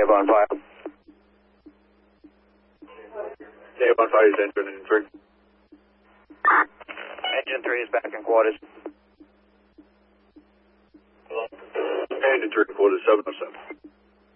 Dave on 5. Dave on 5 is entering in 3. Engine 3 is back in quarters. Engine 3 quarters, 707.